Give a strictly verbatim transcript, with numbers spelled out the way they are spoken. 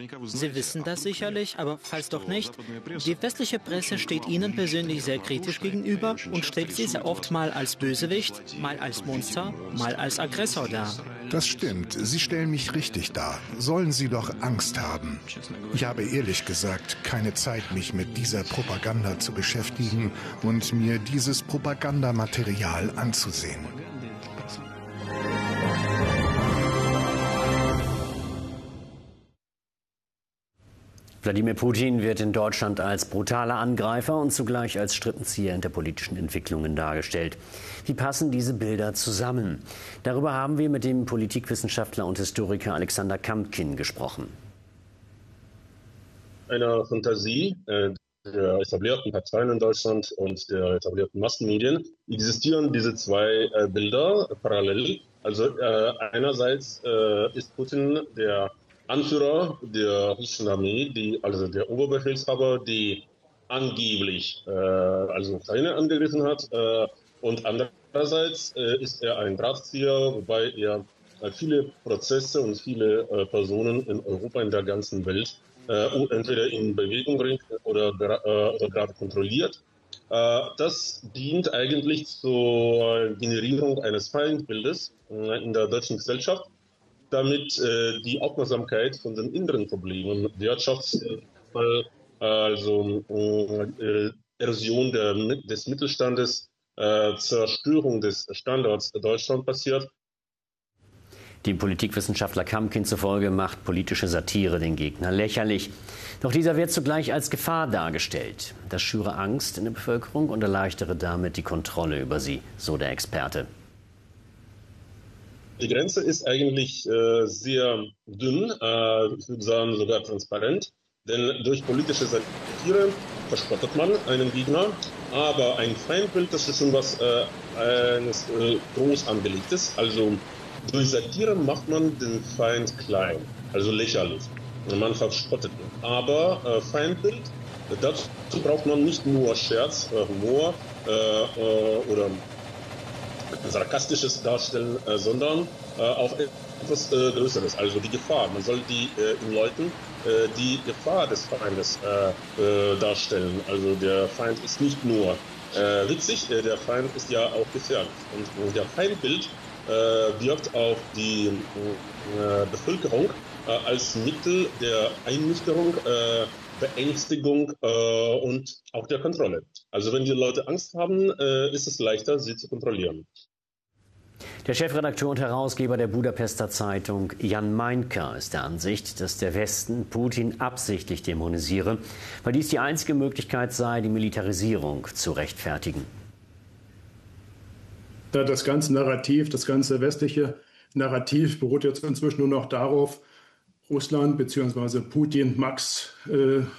Sie wissen das sicherlich, aber falls doch nicht, die westliche Presse steht Ihnen persönlich sehr kritisch gegenüber und stellt Sie sehr oft mal als Bösewicht, mal als Monster, mal als Aggressor dar. Das stimmt. Sie stellen mich richtig dar. Sollen Sie doch Angst haben. Ich habe ehrlich gesagt keine Zeit, mich mit dieser Propaganda zu beschäftigen und mir dieses Propagandamaterial anzusehen. Wladimir Putin wird in Deutschland als brutaler Angreifer und zugleich als Strippenzieher in der politischen Entwicklungen dargestellt. Wie passen diese Bilder zusammen? Darüber haben wir mit dem Politikwissenschaftler und Historiker Alexander Kamkin gesprochen. Eine Fantasie äh, der etablierten Parteien in Deutschland und der etablierten Massenmedien existieren diese zwei äh, Bilder parallel. Also äh, einerseits äh, ist Putin der Anführer der russischen Armee, die, also der Oberbefehlshaber, die angeblich äh, also Ukraine angegriffen hat. Äh, und andererseits äh, ist er ein Drahtzieher, wobei er äh, viele Prozesse und viele äh, Personen in Europa, in der ganzen Welt, äh, entweder in Bewegung bringt oder, äh, oder gerade kontrolliert. Äh, das dient eigentlich zur Generierung eines Feindbildes äh, in der deutschen Gesellschaft, damit äh, die Aufmerksamkeit von den inneren Problemen, Wirtschaftsfall, also äh, Erosion der, des Mittelstandes, äh, Zerstörung des Standorts Deutschland passiert. Dem Politikwissenschaftler Kamkin zufolge macht politische Satire den Gegner lächerlich. Doch dieser wird zugleich als Gefahr dargestellt. Das schüre Angst in der Bevölkerung und erleichtere damit die Kontrolle über sie, so der Experte. Die Grenze ist eigentlich äh, sehr dünn, äh, ich würde sagen sogar transparent, denn durch politische Satire verspottet man einen Gegner, aber ein Feindbild, das ist schon was äh, eines äh, groß angelegtes. Also durch Satire macht man den Feind klein, also lächerlich. Man verspottet ihn. Aber äh, Feindbild, dazu braucht man nicht nur Scherz, äh, Humor äh, äh, oder sarkastisches Darstellen, äh, sondern äh, auch etwas äh, Größeres, also die Gefahr. Man soll die äh, in Leuten äh, die Gefahr des Feindes äh, äh, darstellen. Also der Feind ist nicht nur äh, witzig, äh, der Feind ist ja auch gefährlich. Und, und der Feindbild äh, wirkt auf die äh, Bevölkerung äh, als Mittel der Einnüchterung, äh, Beängstigung äh, und auch der Kontrolle. Also wenn die Leute Angst haben, äh, ist es leichter, sie zu kontrollieren. Der Chefredakteur und Herausgeber der Budapester Zeitung Jan Meinker ist der Ansicht, dass der Westen Putin absichtlich dämonisiere, weil dies die einzige Möglichkeit sei, die Militarisierung zu rechtfertigen. Das ganze Narrativ, das ganze westliche Narrativ beruht jetzt inzwischen nur noch darauf, Russland bzw. Putin Max äh,